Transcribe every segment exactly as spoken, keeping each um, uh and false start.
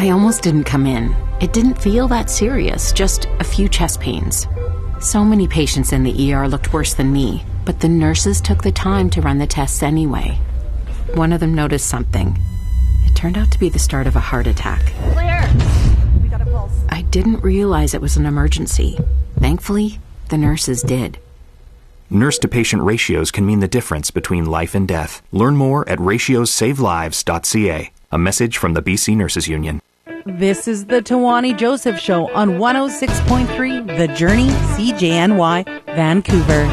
I almost didn't come in. It didn't feel that serious, just a few chest pains. So many patients in the E R looked worse than me, but the nurses took the time to run the tests anyway. One of them noticed something. It turned out to be the start of a heart attack. Clear! We got a pulse. I didn't realize it was an emergency. Thankfully, the nurses did. Nurse-to-patient ratios can mean the difference between life and death. Learn more at ratios save lives dot c a. A message from the B C Nurses Union. This is the Tawani Joseph Show on one oh six point three The Journey, C J N Y, Vancouver.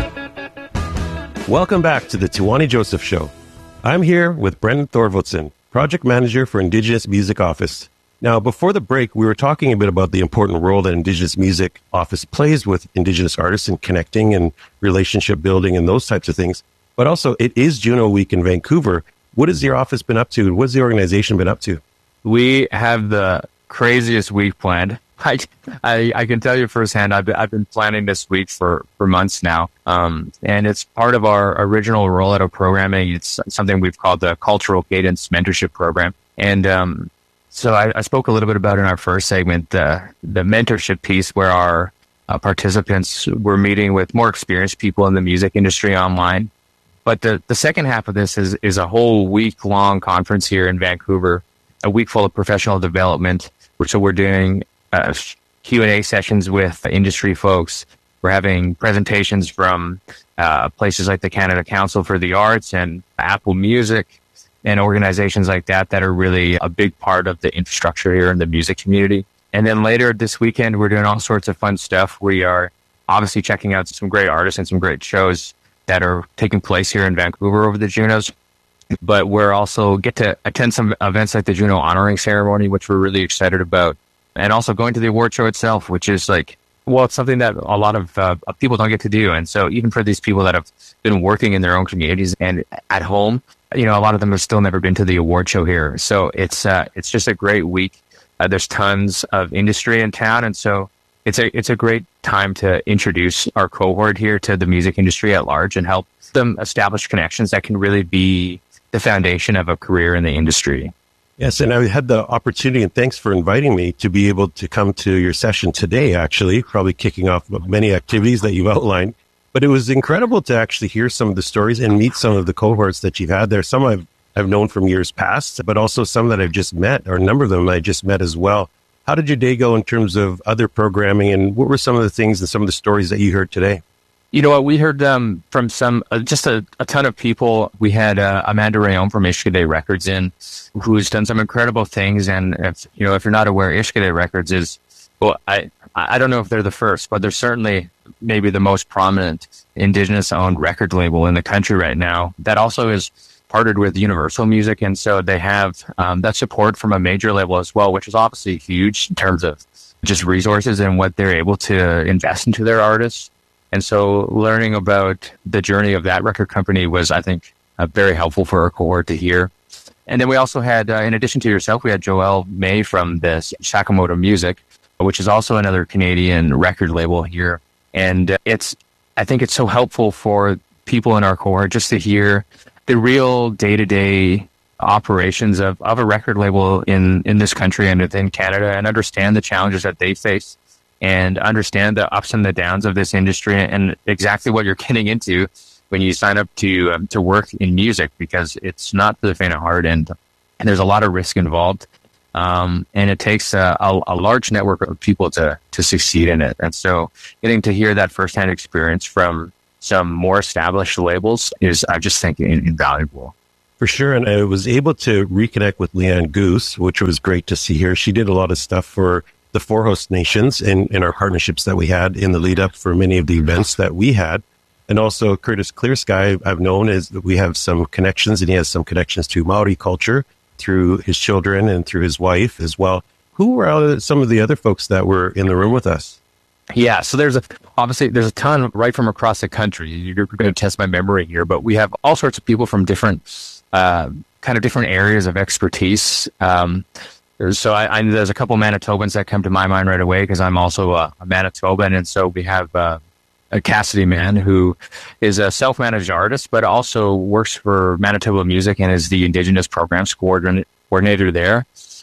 Welcome back to the Tawani Joseph Show. I'm here with Brendan Thorvaldson, Project Manager for Indigenous Music Office. Now, before the break, we were talking a bit about the important role that Indigenous Music Office plays with Indigenous artists in connecting and relationship building and those types of things. But also, it is Juno Week in Vancouver. What has your office been up to? What has the organization been up to? We have the craziest week planned. I, I, I can tell you firsthand, I've been, I've been planning this week for, for months now. Um, and it's part of our original rollout of programming. It's something we've called the Cultural Cadence Mentorship Program. And um, so I, I spoke a little bit about in our first segment, uh, the mentorship piece where our uh, participants were meeting with more experienced people in the music industry online. But the, the second half of this is, is a whole week-long conference here in Vancouver, a week full of professional development. So we're doing uh, Q and A sessions with industry folks. We're having presentations from uh, places like the Canada Council for the Arts and Apple Music and organizations like that that are really a big part of the infrastructure here in the music community. And then later this weekend, we're doing all sorts of fun stuff. We are obviously checking out some great artists and some great shows that are taking place here in Vancouver over the Junos. But we're also get to attend some events like the Juno honoring ceremony, which we're really excited about. And also going to the award show itself, which is like, well, it's something that a lot of uh, people don't get to do. And so even for these people that have been working in their own communities and at home, you know, a lot of them have still never been to the award show here. So it's uh, it's just a great week. Uh, there's tons of industry in town. And so it's a it's a great time to introduce our cohort here to the music industry at large and help them establish connections that can really be the foundation of a career in the industry. Yes, and I had the opportunity, and thanks for inviting me to be able to come to your session today, actually, probably kicking off many activities that you've outlined. But it was incredible to actually hear some of the stories and meet some of the cohorts that you've had there. Some I've, I've known from years past, but also some that I've just met, or a number of them I just met as well. How did your day go in terms of other programming, and what were some of the things and some of the stories that you heard today? You know what? We heard um, from some, uh, just a, a ton of people. We had uh, Amanda Rayon from Ishkade Records in, who's done some incredible things. And if, you know, if you're not aware, Ishkade Records is, well, I, I don't know if they're the first, but they're certainly maybe the most prominent Indigenous-owned record label in the country right now. That also is partnered with Universal Music, and so they have um, that support from a major label as well, which is obviously huge in terms of just resources and what they're able to invest into their artists. And so learning about the journey of that record company was, I think, uh, very helpful for our cohort to hear. And then we also had, uh, in addition to yourself, we had Joelle May from the Sakamoto Music, which is also another Canadian record label here. And uh, it's, I think it's so helpful for people in our cohort just to hear the real day-to-day operations of, of a record label in, in this country and within Canada, and understand the challenges that they face, and understand the ups and the downs of this industry and exactly what you're getting into when you sign up to um, to work in music, because it's not for the faint of heart, and and there's a lot of risk involved, um, and it takes a, a, a large network of people to to succeed in it. And so getting to hear that firsthand experience from some more established labels is, I just think, in, invaluable. For sure. And I was able to reconnect with Leanne Goose, which was great to see her. She did a lot of stuff for the Four Host Nations in, in our partnerships that we had in the lead up for many of the events that we had. And also Curtis Clearsky, I've known is that we have some connections, and he has some connections to Maori culture through his children and through his wife as well. Who were some of the other folks that were in the room with us? Yeah, so there's a, obviously there's a ton right from across the country. You're going to test my memory here, but we have all sorts of people from different, uh, kind of different areas of expertise. Um, So I, I there's a couple Manitobans that come to my mind right away, because I'm also a, a Manitoban. And so we have uh, a Cassidy Mann, who is a self-managed artist, but also works for Manitoba Music and is the Indigenous Programs coordinator, coordinator there.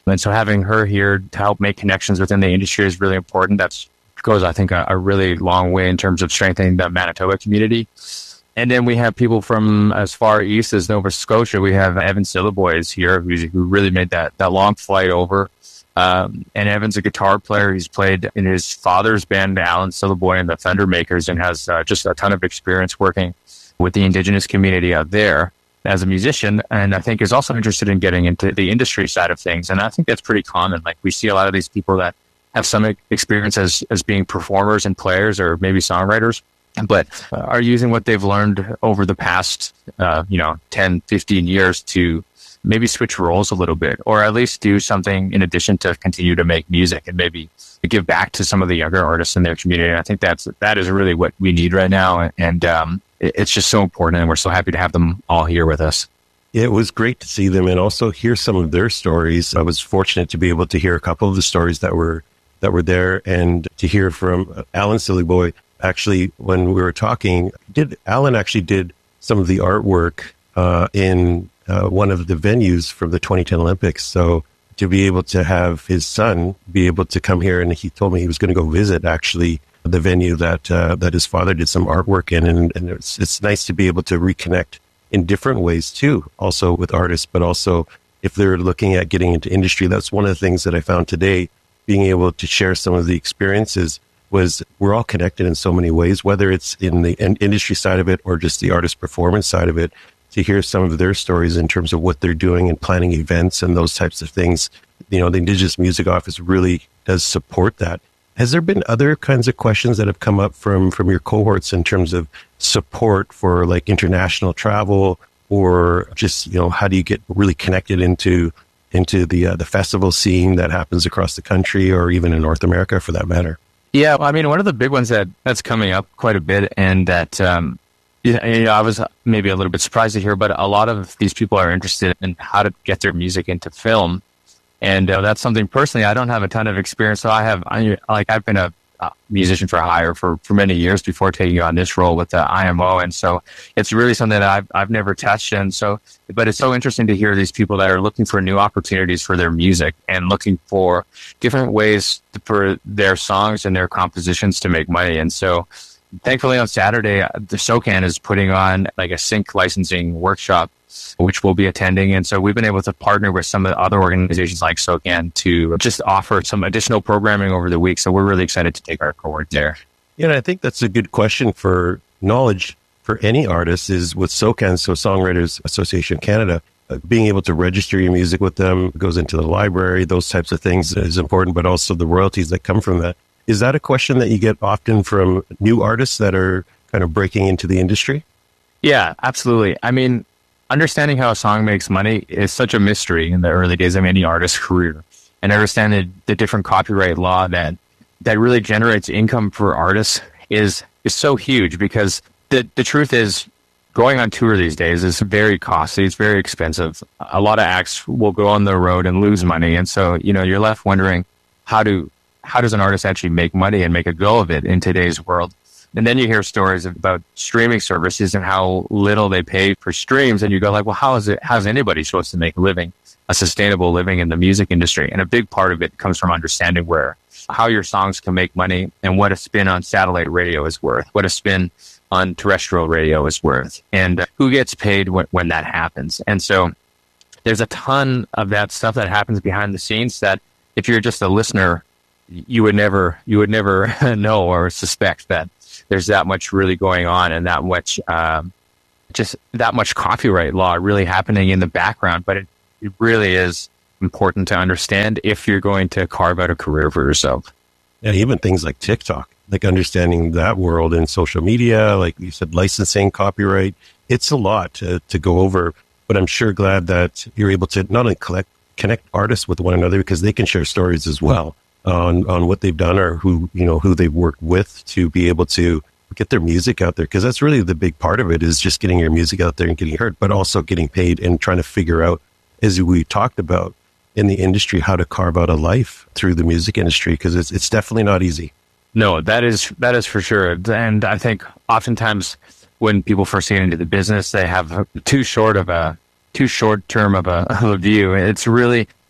And so having her here to help make connections within the industry is really important. That's goes, I think, a, a really long way in terms of strengthening the Manitoba community. And then we have people from as far east as Nova Scotia. We have Evan Syllaboy is here, who's, who really made that, that long flight over. Um, and Evan's a guitar player. He's played in his father's band, Alan Syllaboy and the Thundermakers, and has uh, just a ton of experience working with the Indigenous community out there as a musician. And I think is also interested in getting into the industry side of things. And I think that's pretty common. Like we see a lot of these people that have some experience as, as being performers and players or maybe songwriters, but uh, are using what they've learned over the past, uh, you know, ten, fifteen years to maybe switch roles a little bit, or at least do something in addition to continue to make music and maybe give back to some of the younger artists in their community. And I think that's, that is really what we need right now. And um, it, it's just so important. And we're so happy to have them all here with us. It was great to see them and also hear some of their stories. I was fortunate to be able to hear a couple of the stories that were that were there, and to hear from Alan Syllaboy. Actually, when we were talking, did Alan actually did some of the artwork uh, in uh, one of the venues from the twenty ten Olympics. So to be able to have his son be able to come here, and he told me he was going to go visit actually the venue that uh, that his father did some artwork in, and, and it's it's nice to be able to reconnect in different ways too, also with artists, but also if they're looking at getting into industry. That's one of the things that I found today. Being able to share some of the experiences was we're all connected in so many ways, whether it's in the in- industry side of it or just the artist performance side of it, to hear some of their stories in terms of what they're doing and planning events and those types of things. You know, the Indigenous Music Office really does support that. Has there been other kinds of questions that have come up from, from your cohorts in terms of support for like international travel, or just, you know, how do you get really connected into into the uh, the festival scene that happens across the country, or even in North America for that matter? Yeah, I mean, one of the big ones that that's coming up quite a bit, and that um, you know, I was maybe a little bit surprised to hear, but a lot of these people are interested in how to get their music into film, and uh, that's something personally I don't have a ton of experience. So I have, I, like, I've been a Uh, musician for hire for, for many years before taking on this role with the I M O. And so it's really something that I've, I've never touched. And so, but it's so interesting to hear these people that are looking for new opportunities for their music and looking for different ways to, for their songs and their compositions to make money. And so thankfully on Saturday, the SOCAN is putting on like a sync licensing workshop, which we'll be attending. And so we've been able to partner with some of the other organizations like SOCAN to just offer some additional programming over the week. So we're really excited to take our cohort there. Yeah, and I think that's a good question for knowledge for any artist is with SOCAN, so Songwriters Association of Canada, uh, being able to register your music with them, goes into the library, those types of things is important, but also the royalties that come from that. Is that a question that you get often from new artists that are kind of breaking into the industry? Yeah, absolutely. I mean, understanding how a song makes money is such a mystery in the early days of any artist's career. And understanding the different copyright law that that really generates income for artists is is so huge, because the, the truth is going on tour these days is very costly. It's very expensive. A lot of acts will go on the road and lose money. And so, you know, you're left wondering how do how does an artist actually make money and make a go of it in today's world? And then you hear stories about streaming services and how little they pay for streams. And you go like, well, how is it, how's anybody supposed to make a living, a sustainable living in the music industry? And a big part of it comes from understanding where, how your songs can make money and what a spin on satellite radio is worth, what a spin on terrestrial radio is worth, and uh, who gets paid when, when that happens. And so there's a ton of that stuff that happens behind the scenes that if you're just a listener, you would never, you would never know or suspect that there's that much really going on and that much, um, just that much copyright law really happening in the background. But it, it really is important to understand if you're going to carve out a career for yourself. Yeah, even things like TikTok, like understanding that world in social media, like you said, licensing, copyright, it's a lot to, to go over. But I'm sure glad that you're able to not only collect, connect artists with one another, because they can share stories as well on, on what they've done or who, you know, who they've worked with to be able to get their music out there. Because that's really the big part of it, is just getting your music out there and getting heard, but also getting paid and trying to figure out, as we talked about in the industry, how to carve out a life through the music industry, because it's, it's definitely not easy. No, that is, that is for sure. And I think oftentimes when people first get into the business, they have too short of a, too short term of a, of a view. It's really,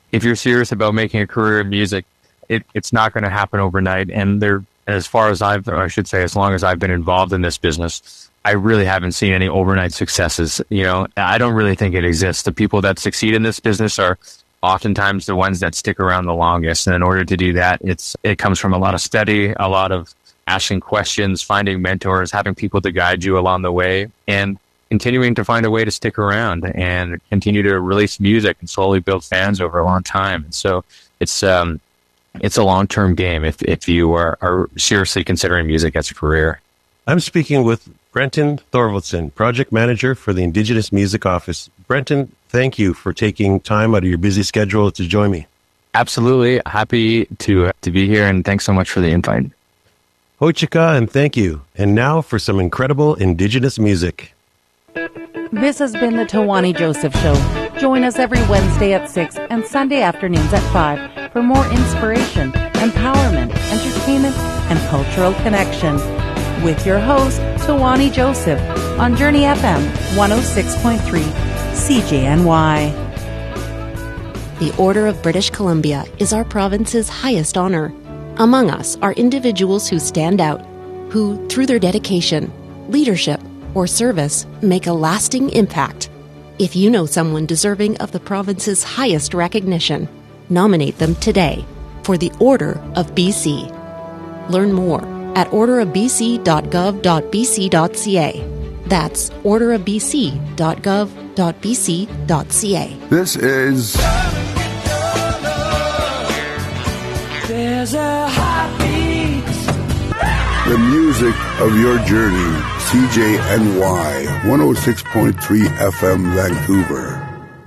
if you're serious about making a career in music, it, it's not going to happen overnight. And there, as far as I've, or I should say, as long as I've been involved in this business, I really haven't seen any overnight successes. You know, I don't really think it exists. The people that succeed in this business are oftentimes the ones that stick around the longest. And in order to do that, it's, it comes from a lot of study, a lot of asking questions, finding mentors, having people to guide you along the way, and continuing to find a way to stick around and continue to release music and slowly build fans over a long time. And so it's, um, it's a long-term game if, if you are, are seriously considering music as a career. I'm speaking with Brenton Thorvaldson, Project Manager for the Indigenous Music Office. Brenton, thank you for taking time out of your busy schedule to join me. Absolutely. Happy to, to be here, and thanks so much for the invite. Hochika, and thank you. And now for some incredible Indigenous music. This has been the Tawani Joseph Show. Join us every Wednesday at six and Sunday afternoons at five for more inspiration, empowerment, entertainment, and cultural connection. With your host, Tawani Joseph, on Journey F M one oh six point three C J N Y. The Order of British Columbia is our province's highest honor. Among us are individuals who stand out, who, through their dedication, leadership, or service, make a lasting impact. If you know someone deserving of the province's highest recognition, nominate them today for the Order of B C. Learn more at order of b c dot gov dot b c dot c a. That's order of b c dot gov dot b c dot c a. This is There's a heartbeat. The music of your journey. C J N Y one oh six point three F M Vancouver.